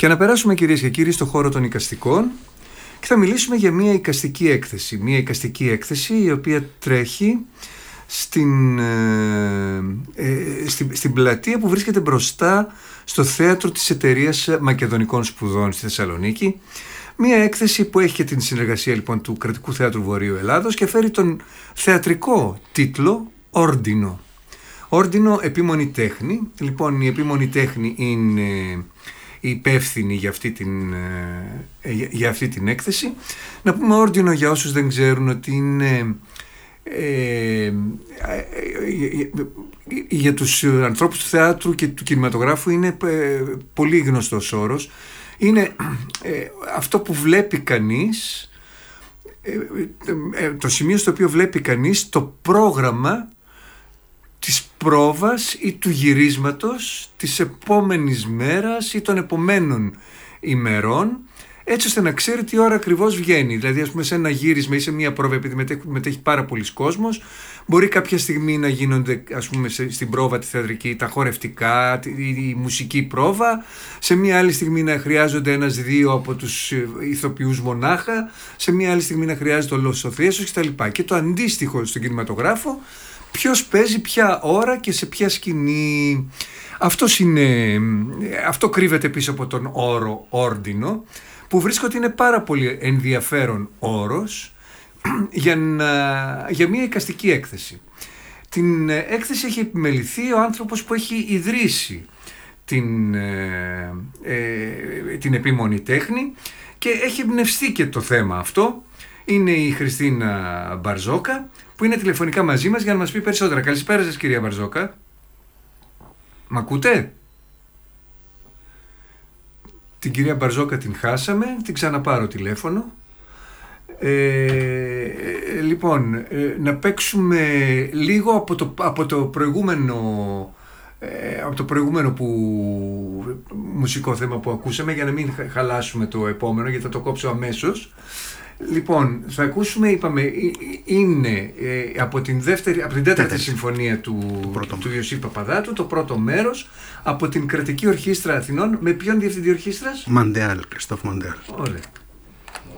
Και να περάσουμε, κυρίες και κύριοι, στο χώρο των εικαστικών και θα μιλήσουμε για μια εικαστική έκθεση. Μια εικαστική έκθεση η οποία τρέχει στην πλατεία που βρίσκεται μπροστά στο θέατρο της Εταιρείας Μακεδονικών Σπουδών στη Θεσσαλονίκη. Μια έκθεση που έχει και την συνεργασία λοιπόν του Κρατικού Θέατρου Βορείου Ελλάδος και φέρει τον θεατρικό τίτλο Όρντινο. Όρντινο, επίμονη τέχνη. Λοιπόν, η επίμονη τέχνη είναι υπεύθυνη για αυτή την έκθεση. Να πούμε Όρντινο για όσους δεν ξέρουν ότι είναι για τους ανθρώπους του θεάτρου και του κινηματογράφου είναι πολύ γνωστός όρος. Είναι αυτό που βλέπει κανείς, το σημείο στο οποίο βλέπει κανείς το πρόγραμμα της πρόβας ή του γυρίσματος της επόμενης μέρας ή των επομένων ημερών, έτσι ώστε να ξέρει τι ώρα ακριβώς βγαίνει. Δηλαδή, ας πούμε, σε ένα γύρισμα ή σε μια πρόβα, επειδή μετέχει πάρα πολλοί κόσμος, μπορεί κάποια στιγμή να γίνονται, ας πούμε, στην πρόβα τη θεατρική, τα χορευτικά, η μουσική πρόβα, σε μια άλλη στιγμή να χρειάζονται ένας-δύο από τους ηθοποιούς μονάχα, σε μια άλλη στιγμή να χρειάζεται ο λοσοθίασος κτλ. Και το αντίστοιχο στον κινηματογράφο, ποιος παίζει ποια ώρα και σε ποια σκηνή. Αυτό κρύβεται πίσω από τον όρο Όρντινο, που βρίσκω ότι είναι πάρα πολύ ενδιαφέρον όρος για μια εικαστική έκθεση. Την έκθεση έχει επιμεληθεί ο άνθρωπος που έχει ιδρύσει την επίμονη τέχνη και έχει εμπνευστεί και το θέμα αυτό. Είναι η Χριστίνα Μπαρζόκα, που είναι τηλεφωνικά μαζί μας για να μας πει περισσότερα. Καλησπέρα σας, κυρία Μπαρζόκα. Μ' ακούτε? Την κυρία Μπαρζόκα την χάσαμε, την ξαναπάρω τηλέφωνο. Λοιπόν, να παίξουμε λίγο από το προηγούμενο μουσικό θέμα που ακούσαμε, για να μην χαλάσουμε το επόμενο, γιατί θα το κόψω αμέσως. Λοιπόν, θα ακούσουμε, είπαμε, είναι από την τέταρτη συμφωνία του Ιωσήφ Παπαδάτου, το πρώτο μέρος, από την Κρατική Ορχήστρα Αθηνών. Με ποιον διευθυντή ορχήστρας? Μαντεάλ, Κριστόφ Μαντεάλ. Ωραία.